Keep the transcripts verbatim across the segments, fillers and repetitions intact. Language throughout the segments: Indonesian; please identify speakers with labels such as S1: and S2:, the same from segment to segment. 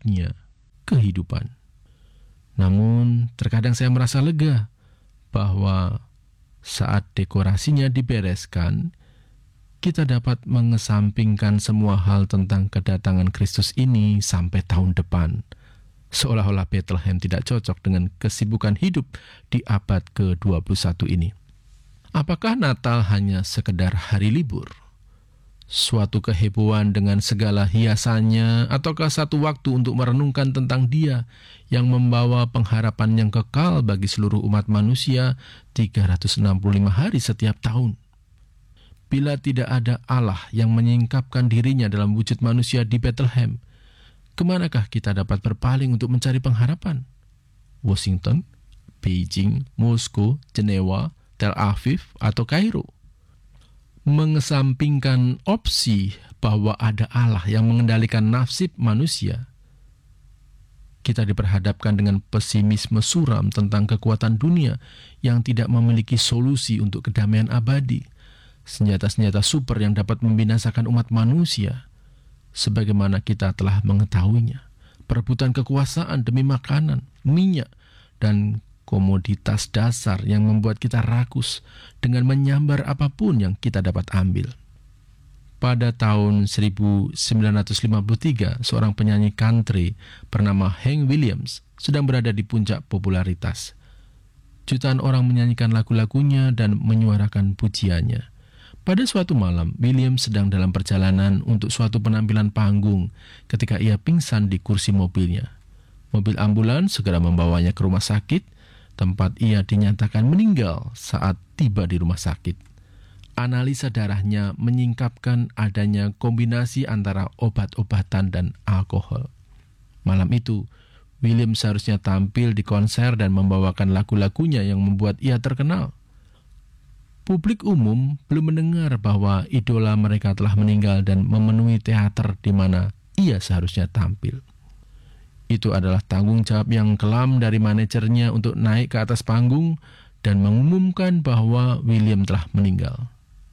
S1: hidupnya kehidupan. Namun, terkadang saya merasa lega bahwa saat dekorasinya dibereskan, kita dapat mengesampingkan semua hal tentang kedatangan Kristus ini sampai tahun depan. Seolah-olah Bethlehem tidak cocok dengan kesibukan hidup di abad ke dua puluh satu ini. Apakah Natal hanya sekedar hari libur? Suatu kehebohan dengan segala hiasannya, ataukah satu waktu untuk merenungkan tentang Dia yang membawa pengharapan yang kekal bagi seluruh umat manusia tiga ratus enam puluh lima hari setiap tahun? Bila tidak ada Allah yang menyingkapkan dirinya dalam wujud manusia di Bethlehem, kemanakah kita dapat berpaling untuk mencari pengharapan? Washington, Beijing, Moskow, Jenewa, Tel Aviv, atau Kairo? Mengesampingkan opsi bahwa ada Allah yang mengendalikan nasib manusia, kita diperhadapkan dengan pesimisme suram tentang kekuatan dunia yang tidak memiliki solusi untuk kedamaian abadi, senjata-senjata super yang dapat membinasakan umat manusia, sebagaimana kita telah mengetahuinya. Perebutan kekuasaan demi makanan, minyak, dan komoditas dasar yang membuat kita rakus dengan menyambar apapun yang kita dapat ambil. Pada tahun seribu sembilan ratus lima puluh tiga, seorang penyanyi country bernama Hank Williams sedang berada di puncak popularitas. Jutaan orang menyanyikan lagu-lagunya dan menyuarakan pujiannya. Pada suatu malam, Williams sedang dalam perjalanan untuk suatu penampilan panggung ketika ia pingsan di kursi mobilnya. Mobil ambulans segera membawanya ke rumah sakit, tempat ia dinyatakan meninggal saat tiba di rumah sakit. Analisa darahnya menyingkapkan adanya kombinasi antara obat-obatan dan alkohol. Malam itu, William seharusnya tampil di konser dan membawakan lagu-lagunya yang membuat ia terkenal. Publik umum belum mendengar bahwa idola mereka telah meninggal dan memenuhi teater di mana ia seharusnya tampil. Itu adalah tanggung jawab yang kelam dari manajernya untuk naik ke atas panggung dan mengumumkan bahwa William telah meninggal.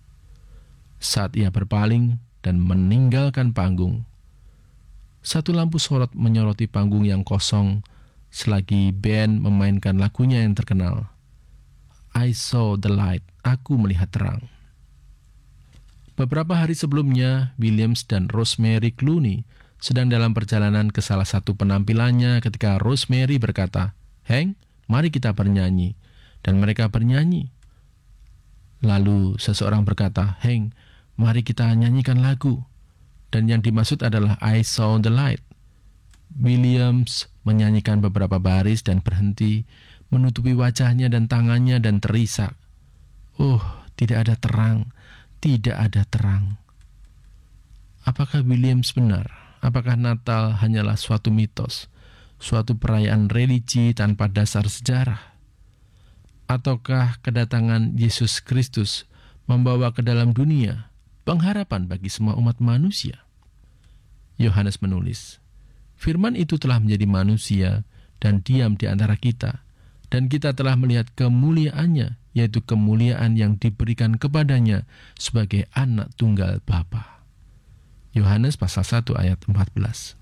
S1: Saat ia berpaling dan meninggalkan panggung, satu lampu sorot menyoroti panggung yang kosong selagi band memainkan lagunya yang terkenal, I Saw the Light, Aku Melihat Terang. Beberapa hari sebelumnya, Williams dan Rosemary Clooney sedang dalam perjalanan ke salah satu penampilannya ketika Rosemary berkata, "Hank, mari kita bernyanyi." Dan mereka bernyanyi. Lalu seseorang berkata, "Hank, mari kita nyanyikan lagu." Dan yang dimaksud adalah I Saw the Light. Williams menyanyikan beberapa baris dan berhenti, menutupi wajahnya dan tangannya dan terisak. Oh, tidak ada terang, tidak ada terang. Apakah Williams benar? Apakah Natal hanyalah suatu mitos, suatu perayaan religi tanpa dasar sejarah? Ataukah kedatangan Yesus Kristus membawa ke dalam dunia pengharapan bagi semua umat manusia? Yohanes menulis, "Firman itu telah menjadi manusia dan diam di antara kita, dan kita telah melihat kemuliaannya, yaitu kemuliaan yang diberikan kepadanya sebagai anak tunggal Bapa." Yohanes pasal satu ayat empat belas.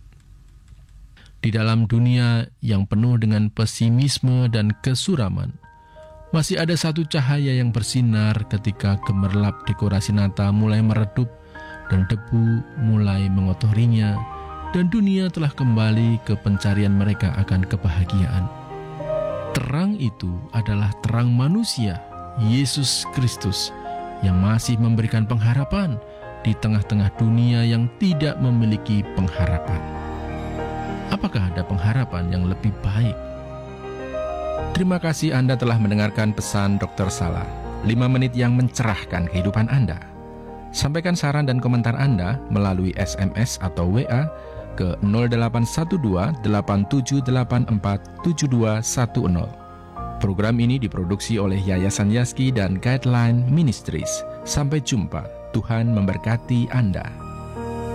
S1: Di dalam dunia yang penuh dengan pesimisme dan kesuraman, masih ada satu cahaya yang bersinar ketika gemerlap dekorasi Natal mulai meredup dan debu mulai mengotorinya, dan dunia telah kembali ke pencarian mereka akan kebahagiaan. Terang itu adalah terang manusia, Yesus Kristus, yang masih memberikan pengharapan di tengah-tengah dunia yang tidak memiliki pengharapan. Apakah ada pengharapan yang lebih baik? Terima kasih Anda telah mendengarkan pesan dokter Salah, lima menit yang mencerahkan kehidupan Anda. Sampaikan saran dan komentar Anda melalui S M S atau W A ke nol delapan satu dua delapan tujuh delapan empat tujuh dua satu nol. Program ini diproduksi oleh Yayasan Yaski dan Guideline Ministries. Sampai jumpa. Tuhan memberkati Anda.